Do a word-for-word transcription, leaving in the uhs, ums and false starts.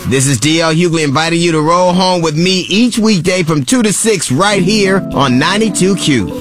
This is D L Hughley inviting you to roll home with me each weekday from two to six right here on ninety-two Q.